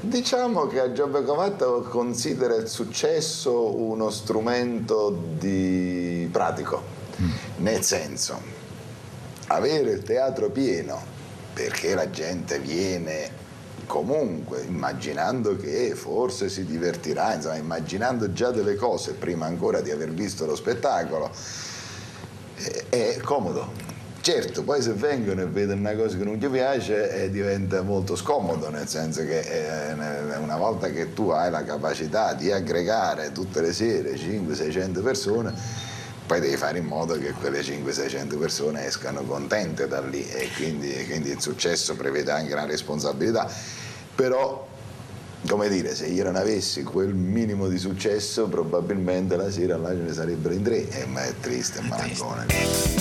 Diciamo che a Giobbe Covatta considera il successo uno strumento pratico, nel senso, avere il teatro pieno perché la gente viene comunque immaginando che forse si divertirà, insomma, immaginando già delle cose prima ancora di aver visto lo spettacolo, è comodo. Certo, poi se vengono e vedono una cosa che non gli piace diventa molto scomodo, nel senso che una volta che tu hai la capacità di aggregare tutte le sere 500-600 persone, poi devi fare in modo che quelle 500-600 persone escano contente da lì, e quindi il successo prevede anche una responsabilità. Però, come dire, se io non avessi quel minimo di successo, probabilmente la sera là ce ne sarebbero in 3, ma è triste, è malinconico.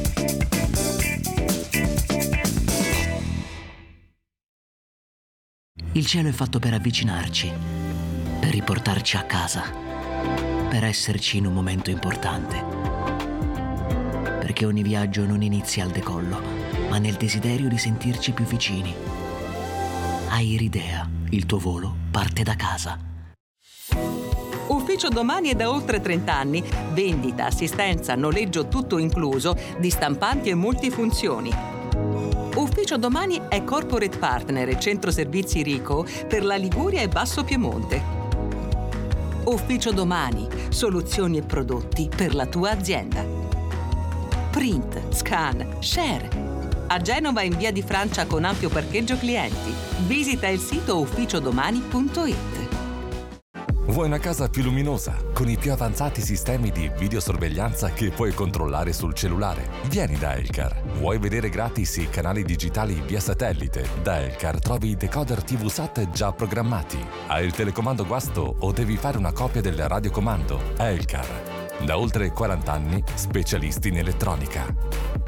Il cielo è fatto per avvicinarci, per riportarci a casa, per esserci in un momento importante. Perché ogni viaggio non inizia al decollo, ma nel desiderio di sentirci più vicini. Airidea, il tuo volo parte da casa. Ufficio Domani è da oltre 30 anni. Vendita, assistenza, noleggio tutto incluso di stampanti e multifunzioni. Ufficio Domani è corporate partner e centro servizi Rico per la Liguria e Basso Piemonte. Ufficio Domani, soluzioni e prodotti per la tua azienda. Print, scan, share. A Genova in via di Francia con ampio parcheggio clienti. Visita il sito ufficiodomani.it. Vuoi una casa più luminosa, con i più avanzati sistemi di videosorveglianza che puoi controllare sul cellulare? Vieni da Elcar. Vuoi vedere gratis i canali digitali via satellite? Da Elcar trovi i decoder TV SAT già programmati. Hai il telecomando guasto o devi fare una copia del radiocomando? Elcar. Da oltre 40 anni, specialisti in elettronica.